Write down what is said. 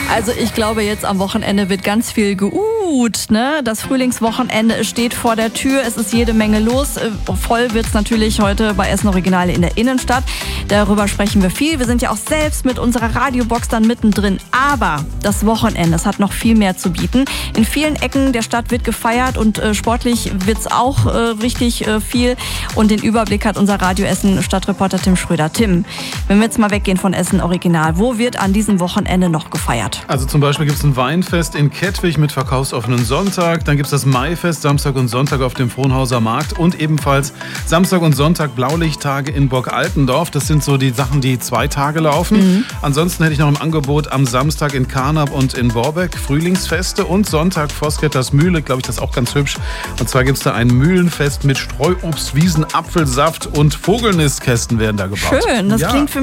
Also ich glaube, jetzt am Wochenende wird ganz viel ne? Das Frühlingswochenende steht vor der Tür. Es ist jede Menge los. Voll wird es natürlich heute bei Essen Original in der Innenstadt. Darüber sprechen wir viel. Wir sind ja auch selbst mit unserer Radiobox dann mittendrin. Aber das Wochenende, es hat noch viel mehr zu bieten. In vielen Ecken der Stadt wird gefeiert und sportlich wird es auch richtig viel. Und den Überblick hat unser Radio Essen Stadtreporter Tim Schröder. Tim, wenn wir jetzt mal weggehen von Essen Original, wo wird an diesem Wochenende noch gefeiert? Also zum Beispiel gibt es ein Weinfest in Kettwig mit verkaufsoffenen Sonntag. Dann gibt es das Maifest Samstag und Sonntag auf dem Frohnhauser Markt. Und ebenfalls Samstag und Sonntag Blaulichttage in Burg Altendorf. Das sind so die Sachen, die 2 Tage laufen. Ansonsten hätte ich noch im Angebot am Samstag in Karnap und in Borbeck Frühlingsfeste. Und Sonntag Vosgetters Mühle, glaube ich, das ist auch ganz hübsch. Und zwar gibt es da ein Mühlenfest mit Streuobst, Wiesen, Apfelsaft und Vogelnistkästen werden da gebaut. Schön, das klingt für